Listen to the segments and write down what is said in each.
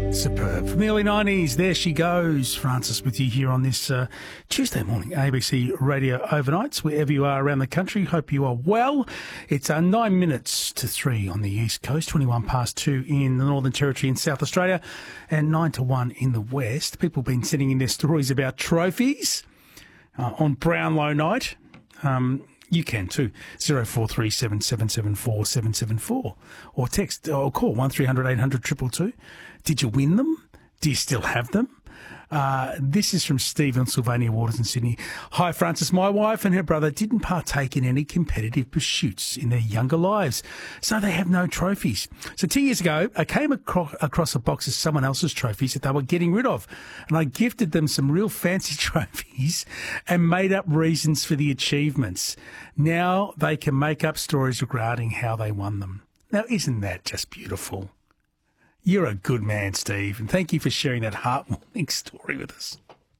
Superb. From the early 90s, there she goes. Francis with you here on this Tuesday morning, ABC Radio Overnights, wherever you are around the country. Hope you are well. It's 9 minutes to 3 on the East Coast, 21 past 2 in the Northern Territory in South Australia, and 9 to 1 in the West. People have been sending in their stories about trophies on Brownlow night. You can too. 0437 774 774. Or text or call 1300 800 222. Did you win them? Do you still have them? This is from Steve in Sylvania Waters in Sydney. Hi, Francis. My wife and her brother didn't partake in any competitive pursuits in their younger lives, so they have no trophies. So 2 years ago, I came across a box of someone else's trophies that they were getting rid of, and I gifted them some real fancy trophies and made up reasons for the achievements. Now they can make up stories regarding how they won them. Now, isn't that just beautiful? You're a good man, Steve, and thank you for sharing that heartwarming story with us.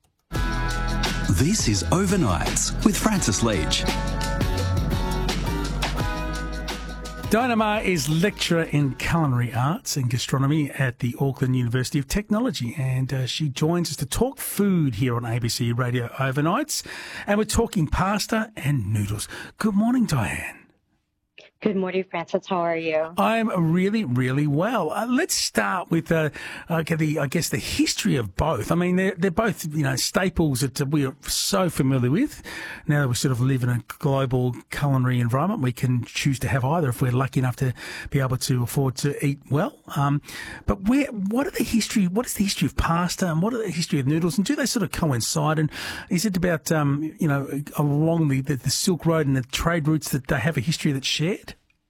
This is Overnights with Francis Leach. Diana Maher is lecturer in culinary arts and gastronomy at the Auckland University of Technology, and she joins us to talk food here on ABC Radio Overnights, and we're talking pasta and noodles. Good morning, Diane. Good morning, Francis. How are you? I'm really, really well. Let's start with the history of both. I mean, they're both staples that we are so familiar with. Now that we sort of live in a global culinary environment, we can choose to have either if we're lucky enough to be able to afford to eat well. But what is the history of pasta and what are the history of noodles, and do they sort of coincide? And is it about along the Silk Road and the trade routes that they have a history that's shared?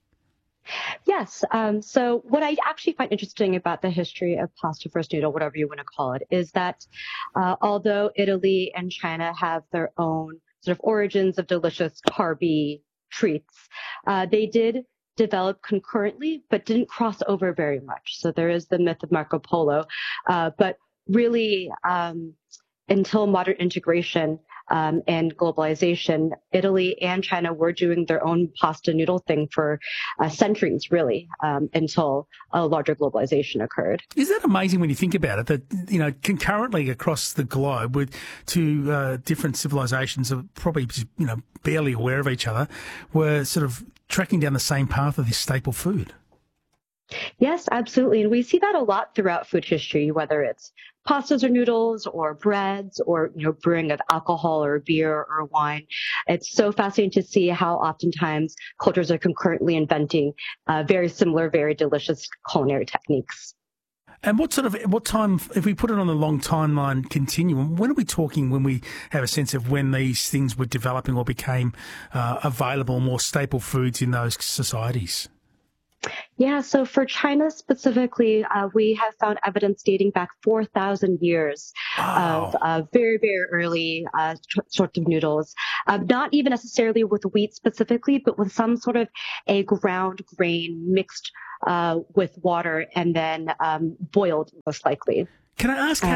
Yes. So what I actually find interesting about the history of pasta first noodle, whatever you want to call it, is that although Italy and China have their own sort of origins of delicious carby treats, they did develop concurrently, but didn't cross over very much. So there is the myth of Marco Polo, but really until modern integration and globalization, Italy and China were doing their own pasta noodle thing for centuries, really, until a larger globalization occurred. Is that amazing when you think about it, that, concurrently across the globe with two different civilizations that probably, barely aware of each other, were sort of tracking down the same path of this staple food? Yes, absolutely. And we see that a lot throughout food history, whether it's pastas or noodles or breads or, brewing of alcohol or beer or wine. It's so fascinating to see how oftentimes cultures are concurrently inventing very similar, very delicious culinary techniques. And what time, if we put it on the long timeline continuum, when are we talking when we have a sense of when these things were developing or became available, more staple foods in those societies? Yeah, so for China specifically, we have found evidence dating back 4,000 years of very, very early sorts of noodles, not even necessarily with wheat specifically, but with some sort of a ground grain mixed with water and then boiled, most likely. Can I ask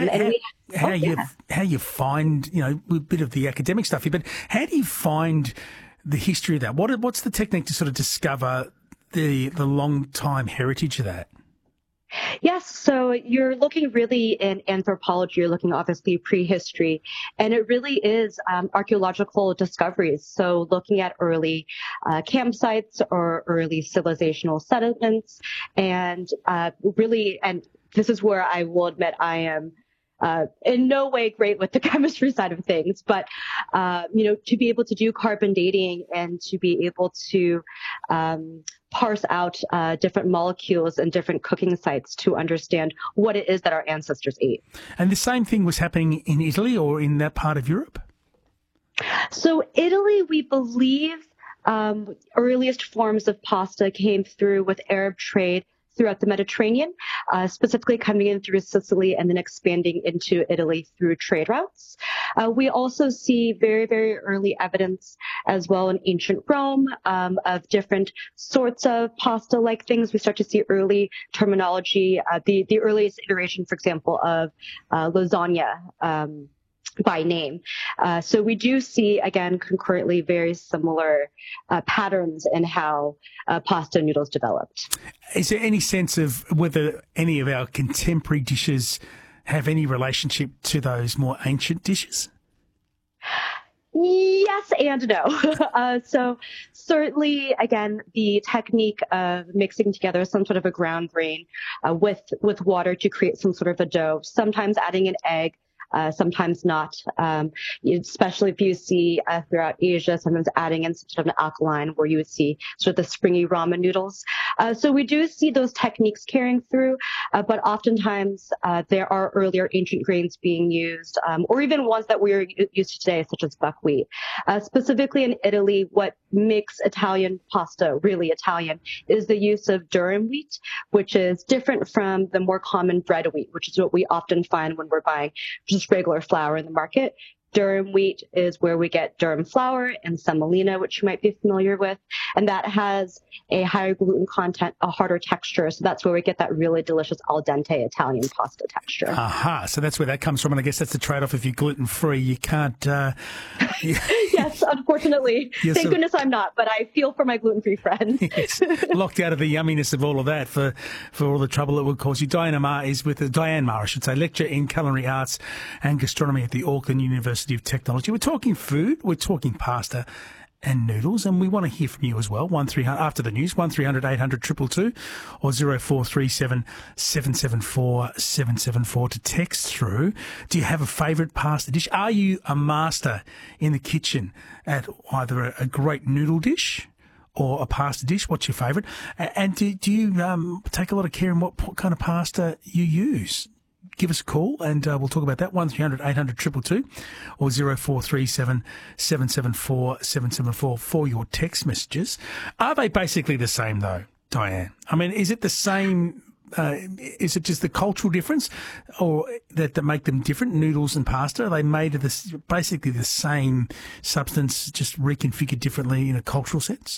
how you find, a bit of the academic stuff here, but how do you find the history of that? What's the technique to sort of discover the long time heritage of that? Yes, so you're looking really in anthropology, you're looking obviously prehistory, and it really is archaeological discoveries. So looking at early campsites or early civilizational settlements, and really, and this is where I will admit I am in no way great with the chemistry side of things, but, to be able to do carbon dating and to be able to parse out different molecules and different cooking sites to understand what it is that our ancestors ate. And the same thing was happening in Italy or in that part of Europe? So Italy, we believe earliest forms of pasta came through with Arab trade throughout the Mediterranean, specifically coming in through Sicily and then expanding into Italy through trade routes. We also see very, very early evidence as well in ancient Rome of different sorts of pasta-like things. We start to see early terminology, the earliest iteration, for example, of lasagna by name. So we do see, again, concurrently very similar patterns in how pasta noodles developed. Is there any sense of whether any of our contemporary dishes have any relationship to those more ancient dishes? Yes and no. So certainly, again, the technique of mixing together some sort of a ground grain with water to create some sort of a dough, sometimes adding an egg, sometimes not, especially if you see throughout Asia, sometimes adding in some sort of an alkaline where you would see sort of the springy ramen noodles. So we do see those techniques carrying through, but oftentimes there are earlier ancient grains being used, or even ones that we're used to today, such as buckwheat. Specifically in Italy, what makes Italian pasta really Italian is the use of durum wheat, which is different from the more common bread wheat, which is what we often find when we're buying just regular flour in the market. Durum wheat is where we get durum flour and semolina, which you might be familiar with, and that has a higher gluten content, a harder texture. So that's where we get that really delicious al dente Italian pasta texture. Aha, so that's where that comes from, and I guess that's the trade-off. If you're gluten-free, you can't... Yes, unfortunately. Thank goodness I'm not, but I feel for my gluten-free friends. Yes, locked out of the yumminess of all of that for all the trouble it would cause you. Diane Maher, I should say, lecturer in culinary arts and gastronomy at the Auckland University of Technology. We're talking food, we're talking pasta and noodles, and we want to hear from you as well. 1300 after the news, 1300 800 222 or 0437 774 774 to text through. Do you have a favourite pasta dish? Are you a master in the kitchen at either a great noodle dish or a pasta dish? What's your favourite? And do you take a lot of care in what kind of pasta you use? Give us a call and we'll talk about that. 1300 800 222 or 0437 774 774 for your text messages. Are they basically the same though, Diane? I mean, is it the same? Is it just the cultural difference or that make them different? Noodles and pasta, are they made of basically the same substance, just reconfigured differently in a cultural sense?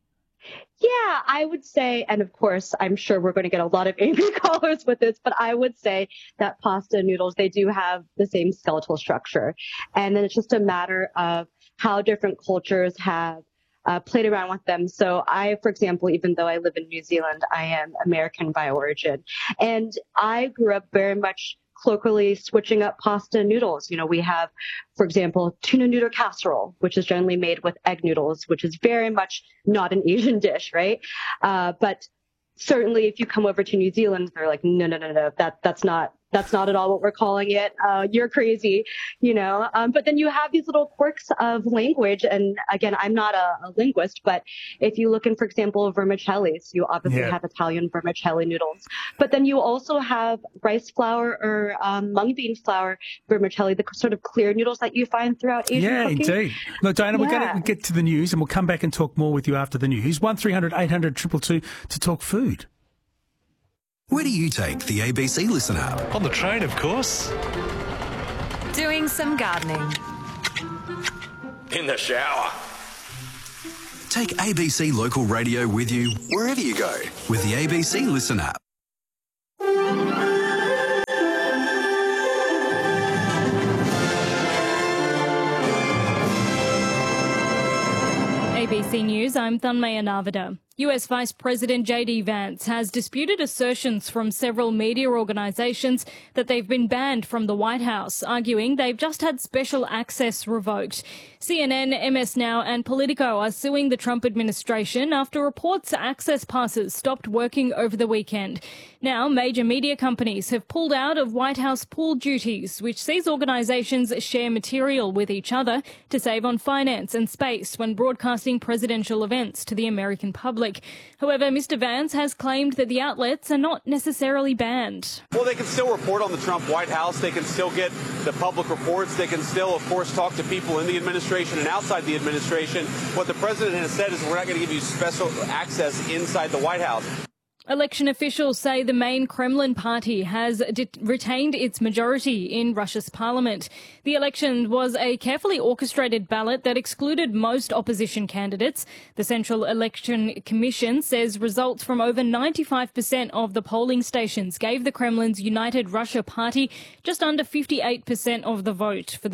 Yeah, I would say, and of course, I'm sure we're going to get a lot of angry callers with this, but I would say that pasta and noodles, they do have the same skeletal structure. And then it's just a matter of how different cultures have played around with them. So I, for example, even though I live in New Zealand, I am American by origin. And I grew up very much colloquially switching up pasta and noodles. You know, we have, for example, tuna noodle casserole, which is generally made with egg noodles, which is very much not an Asian dish, right? But certainly if you come over to New Zealand, they're like, no, that's not at all what we're calling it. You're crazy, you know. But then you have these little quirks of language. And again, I'm not a linguist, but if you look in, for example, vermicellis, you obviously have Italian vermicelli noodles. But then you also have rice flour or mung bean flour vermicelli, the sort of clear noodles that you find throughout Asian cooking. Indeed. Look, Diana, we're going to get to the news and we'll come back and talk more with you after the news. 1300 800 222 to talk food. Where do you take the ABC Listen app? On the train, of course. Doing some gardening. In the shower. Take ABC Local Radio with you wherever you go with the ABC Listen app. ABC News, I'm Thanmaya Navada. US Vice President J.D. Vance has disputed assertions from several media organisations that they've been banned from the White House, arguing they've just had special access revoked. CNN, MS Now and Politico are suing the Trump administration after reports access passes stopped working over the weekend. Now, major media companies have pulled out of White House pool duties, which sees organisations share material with each other to save on finance and space when broadcasting presidential events to the American public. However, Mr. Vance has claimed that the outlets are not necessarily banned. Well, they can still report on the Trump White House. They can still get the public reports. They can still, of course, talk to people in the administration and outside the administration. What the president has said is we're not going to give you special access inside the White House. Election officials say the main Kremlin party has retained its majority in Russia's parliament. The election was a carefully orchestrated ballot that excluded most opposition candidates. The Central Election Commission says results from over 95% of the polling stations gave the Kremlin's United Russia Party just under 58% of the vote for the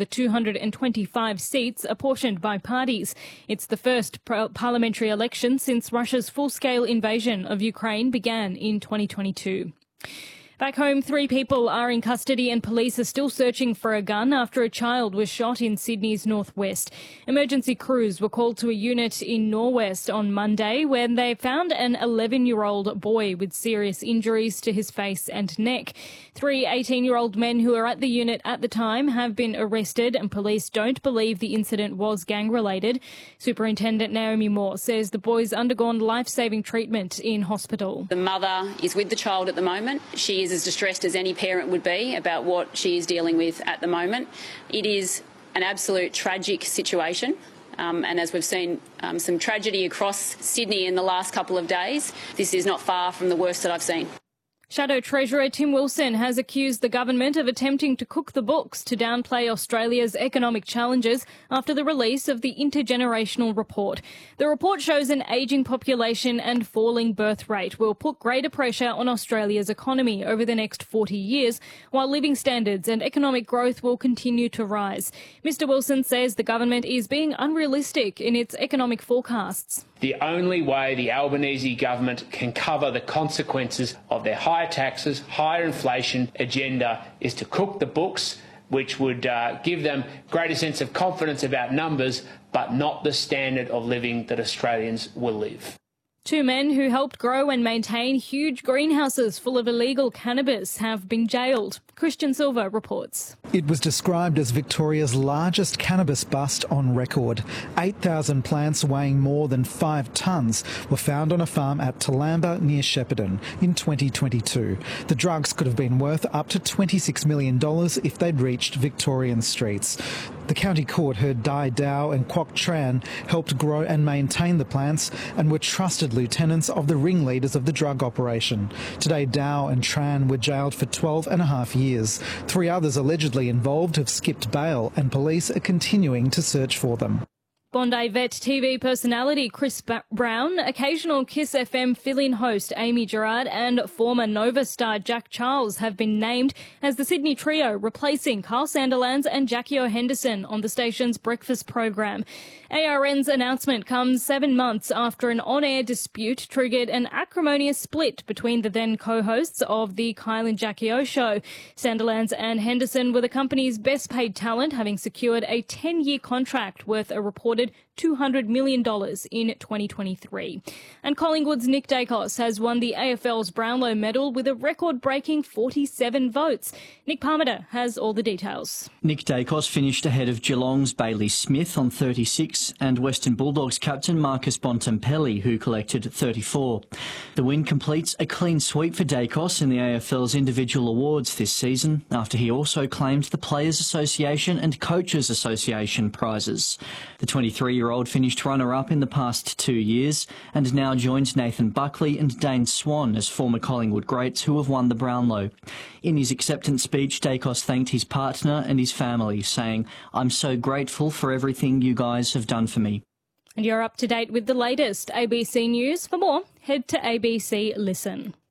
225 seats apportioned by parties. It's the first parliamentary election since Russia's full-scale invasion of Ukraine began in 2022. Back home, 3 people are in custody and police are still searching for a gun after a child was shot in Sydney's northwest. Emergency crews were called to a unit in Norwest on Monday when they found an 11-year-old boy with serious injuries to his face and neck. 3 18-year-old men who were at the unit at the time have been arrested and police don't believe the incident was gang-related. Superintendent Naomi Moore says the boy's undergone life-saving treatment in hospital. The mother is with the child at the moment. She is as distressed as any parent would be about what she is dealing with at the moment. It is an absolute tragic situation. And as we've seen some tragedy across Sydney in the last couple of days, this is not far from the worst that I've seen. Shadow Treasurer Tim Wilson has accused the government of attempting to cook the books to downplay Australia's economic challenges after the release of the Intergenerational Report. The report shows an ageing population and falling birth rate will put greater pressure on Australia's economy over the next 40 years, while living standards and economic growth will continue to rise. Mr Wilson says the government is being unrealistic in its economic forecasts. The only way the Albanese government can cover the consequences of their higher taxes, higher inflation agenda is to cook the books, which would give them greater sense of confidence about numbers, but not the standard of living that Australians will live. 2 men who helped grow and maintain huge greenhouses full of illegal cannabis have been jailed. Christian Silva reports. It was described as Victoria's largest cannabis bust on record. 8,000 plants weighing more than 5 tonnes were found on a farm at Toolamba near Shepparton in 2022. The drugs could have been worth up to $26 million if they'd reached Victorian streets. The county court heard Dai Dao and Kwok Tran helped grow and maintain the plants and were trusted lieutenants of the ringleaders of the drug operation. Today, Dao and Tran were jailed for 12.5 years. 3 others allegedly involved have skipped bail and police are continuing to search for them. Bondi Vet TV personality Chris Brown, occasional Kiss FM fill-in host Amy Gerard and former Nova star Jack Charles have been named as the Sydney trio, replacing Carl Sandilands and Jackie O. Henderson on the station's breakfast program. ARN's announcement comes 7 months after an on-air dispute triggered an acrimonious split between the then co-hosts of the Kyle and Jackie O show. Sandilands and Henderson were the company's best-paid talent, having secured a 10-year contract worth a reported $200 million in 2023. And Collingwood's Nick Dacos has won the AFL's Brownlow medal with a record-breaking 47 votes. Nick Parmenter has all the details. Nick Dacos finished ahead of Geelong's Bailey Smith on 36 and Western Bulldogs captain Marcus Bontempelli, who collected 34. The win completes a clean sweep for Dacos in the AFL's individual awards this season, after he also claimed the Players Association and Coaches Association prizes. The 23-year-old finished runner-up in the past 2 years and now joins Nathan Buckley and Dane Swan as former Collingwood greats who have won the Brownlow. In his acceptance speech, Dacos thanked his partner and his family, saying, "I'm so grateful for everything you guys have done for me." And you're up to date with the latest ABC News. For more, head to ABC Listen.